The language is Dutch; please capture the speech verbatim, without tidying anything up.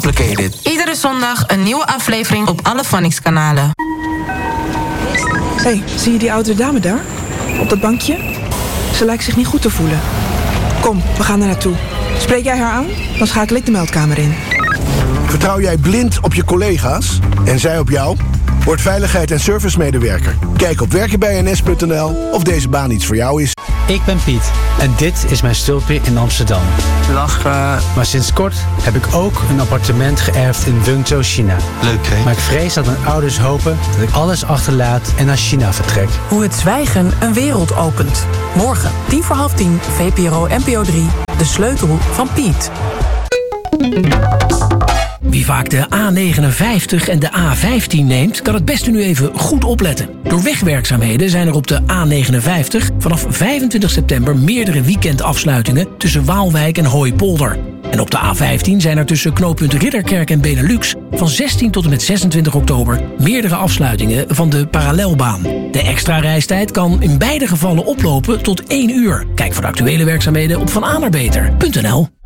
Iedere zondag een nieuwe aflevering op alle Phonics-kanalen. Hé, hey, zie je die oudere dame daar? Op dat bankje? Ze lijkt zich niet goed te voelen. Kom, we gaan er naartoe. Spreek jij haar aan? Dan schakel ik de meldkamer in. Vertrouw jij blind op je collega's en zij op jou? Word veiligheid- en servicemedewerker. Kijk op werken bij n s punt n l of deze baan iets voor jou is. Ik ben Piet en dit is mijn stulpje in Amsterdam. Lachen. Maar sinds kort heb ik ook een appartement geërfd in Wenzhou, China. Leuk, hè? Maar ik vrees dat mijn ouders hopen dat ik alles achterlaat en naar China vertrek. Hoe het zwijgen een wereld opent. Morgen, tien voor half tien, V P R O N P O drie, De Sleutel van Piet. Wie vaak de A negenenvijftig en de A vijftien neemt, kan het beste nu even goed opletten. Door wegwerkzaamheden zijn er op de A negenenvijftig vanaf vijfentwintig september meerdere weekendafsluitingen tussen Waalwijk en Hooipolder. En op de A vijftien zijn er tussen knooppunt Ridderkerk en Benelux van zestien tot en met zesentwintig oktober meerdere afsluitingen van de parallelbaan. De extra reistijd kan in beide gevallen oplopen tot één uur. Kijk voor de actuele werkzaamheden op van a naar beter punt n l.